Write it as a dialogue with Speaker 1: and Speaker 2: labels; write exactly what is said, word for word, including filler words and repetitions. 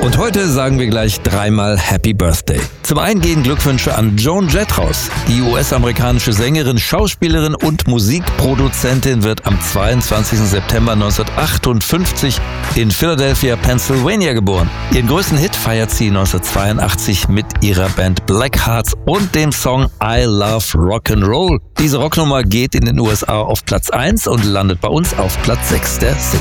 Speaker 1: Und heute sagen wir gleich dreimal Happy Birthday. Zum einen gehen Glückwünsche an Joan Jett raus. Die U S-amerikanische Sängerin, Schauspielerin und Musikproduzentin wird am zweiundzwanzigsten September neunzehnhundertachtundfünfzig in Philadelphia, Pennsylvania geboren. Ihren größten Hit feiert sie neunzehnhundertzweiundachtzig mit ihrer Band Black Hearts und dem Song I Love Rock'n'Roll. Diese Rocknummer geht in den U S A auf Platz eins und landet bei uns auf Platz sechs der Singles.